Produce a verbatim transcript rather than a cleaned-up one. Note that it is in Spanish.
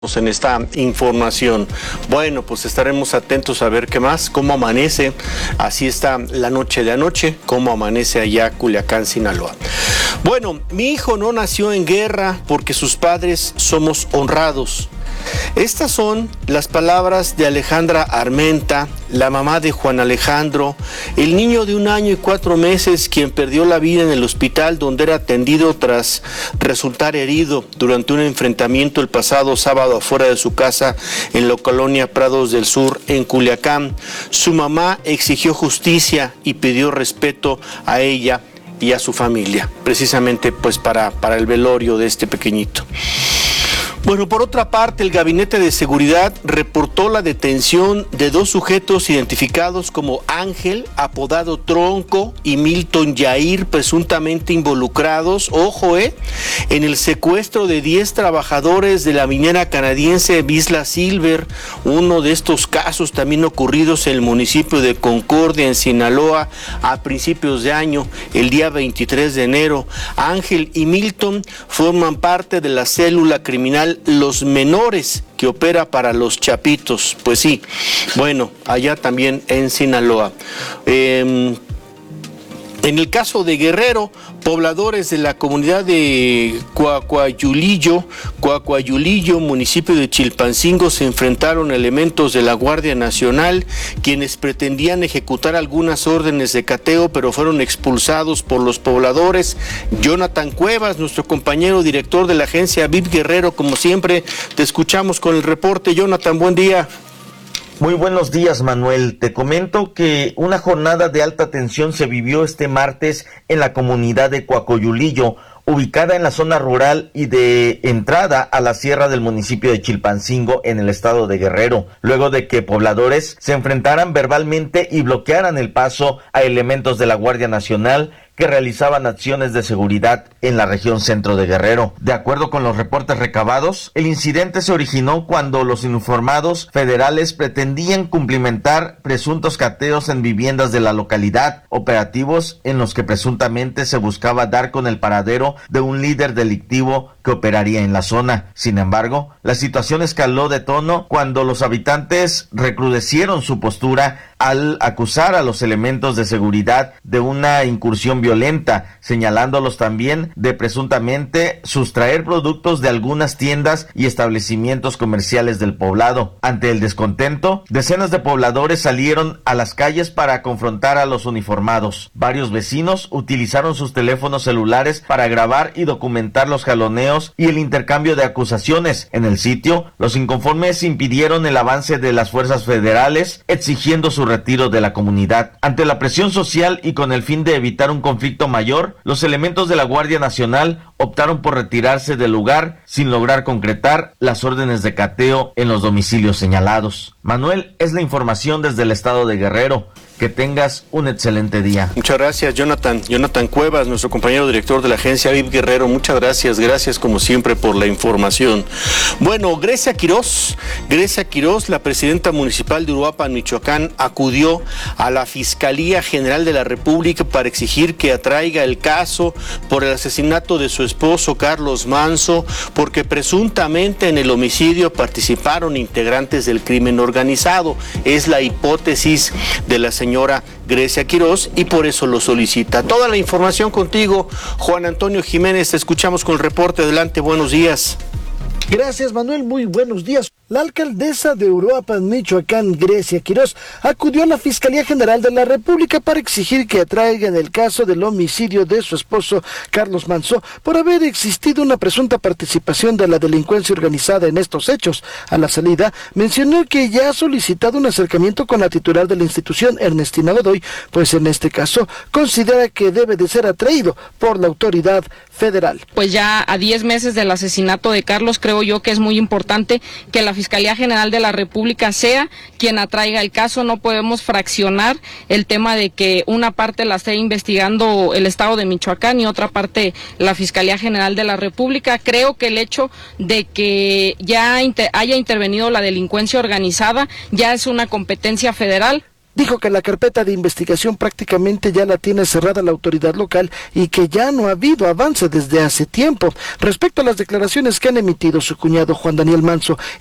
En esta información. Bueno, pues estaremos atentos a ver qué más, cómo amanece, así está la noche de anoche, cómo amanece allá Culiacán, Sinaloa. Bueno, mi hijo no nació en guerra porque sus padres somos honrados. Estas son las palabras de Alejandra Armenta, la mamá de Juan Alejandro, el niño de un año y cuatro meses quien perdió la vida en el hospital donde era atendido tras resultar herido durante un enfrentamiento el pasado sábado afuera de su casa en la colonia Prados del Sur en Culiacán. Su mamá exigió justicia y pidió respeto a ella y a su familia, precisamente pues para, para el velorio de este pequeñito. Bueno, por otra parte, el Gabinete de Seguridad reportó la detención de dos sujetos identificados como Ángel, apodado Tronco, y Milton Yair, presuntamente involucrados, ojo, eh, en el secuestro de diez trabajadores de la minera canadiense Vizsla Silver, uno de estos casos también ocurridos en el municipio de Concordia, en Sinaloa, a principios de año, el día veintitrés de enero. Ángel y Milton forman parte de la célula criminal Los Menores, que opera para los Chapitos. Pues sí, bueno, allá también en Sinaloa. Eh, En el caso de Guerrero, pobladores de la comunidad de Coacoayulillo, Coacoayulillo, municipio de Chilpancingo, se enfrentaron a elementos de la Guardia Nacional, quienes pretendían ejecutar algunas órdenes de cateo, pero fueron expulsados por los pobladores. Jonathan Cuevas, nuestro compañero director de la agencia V I P Guerrero, como siempre, te escuchamos con el reporte. Jonathan, buen día. Muy buenos días, Manuel. Te comento que una jornada de alta tensión se vivió este martes en la comunidad de Coacoayulillo, ubicada en la zona rural y de entrada a la sierra del municipio de Chilpancingo en el estado de Guerrero, luego de que pobladores se enfrentaran verbalmente y bloquearan el paso a elementos de la Guardia Nacional que realizaban acciones de seguridad en la región centro de Guerrero. De acuerdo con los reportes recabados, el incidente se originó cuando los uniformados federales pretendían cumplimentar presuntos cateos en viviendas de la localidad, operativos en los que presuntamente se buscaba dar con el paradero de un líder delictivo que operaría en la zona. Sin embargo, la situación escaló de tono cuando los habitantes recrudecieron su postura al acusar a los elementos de seguridad de una incursión violenta, señalándolos también de presuntamente sustraer productos de algunas tiendas y establecimientos comerciales del poblado. Ante el descontento, decenas de pobladores salieron a las calles para confrontar a los uniformados. Varios vecinos utilizaron sus teléfonos celulares para grabar y documentar los jaloneos y el intercambio de acusaciones. En el sitio, los inconformes impidieron el avance de las fuerzas federales, exigiendo su retiro de la comunidad. Ante la presión social y con el fin de evitar un conflicto mayor, los elementos de la Guardia Nacional optaron por retirarse del lugar sin lograr concretar las órdenes de cateo en los domicilios señalados. Manuel, es la información desde el estado de Guerrero. Que tengas un excelente día. Muchas gracias, Jonathan. Jonathan Cuevas, nuestro compañero director de la agencia V I P Guerrero. Muchas gracias, gracias como siempre por la información. Bueno, Grecia Quirós, Grecia Quirós, la presidenta municipal de Uruapan, Michoacán, acudió a la Fiscalía General de la República para exigir que atraiga el caso por el asesinato de su esposo Carlos Manso, porque presuntamente en el homicidio participaron integrantes del crimen organizado. Es la hipótesis de la señora señora Grecia Quirós y por eso lo solicita. Toda la información contigo, Juan Antonio Jiménez. Te escuchamos con el reporte. Adelante, buenos días. Gracias, Manuel, muy buenos días. La alcaldesa de Uruapan, Michoacán, Grecia Quirós, acudió a la Fiscalía General de la República para exigir que atraigan el caso del homicidio de su esposo Carlos Manso por haber existido una presunta participación de la delincuencia organizada en estos hechos. A la salida, mencionó que ya ha solicitado un acercamiento con la titular de la institución, Ernestina Godoy, pues en este caso considera que debe de ser atraído por la autoridad federal. Pues ya a diez meses del asesinato de Carlos, creo yo que es muy importante que la Fiscalía General de la República sea quien atraiga el caso. No podemos fraccionar el tema de que una parte la esté investigando el Estado de Michoacán y otra parte la Fiscalía General de la República. Creo que el hecho de que ya inter- haya intervenido la delincuencia organizada ya es una competencia federal. Dijo que la carpeta de investigación prácticamente ya la tiene cerrada la autoridad local y que ya no ha habido avance desde hace tiempo. Respecto a las declaraciones que han emitido su cuñado Juan Daniel Manso